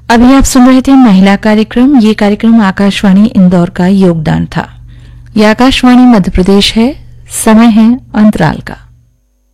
अभी आप सुन रहे थे महिला कार्यक्रम। ये कार्यक्रम आकाशवाणी इंदौर का योगदान था। ये आकाशवाणी मध्य प्रदेश है। समय है अंतराल का।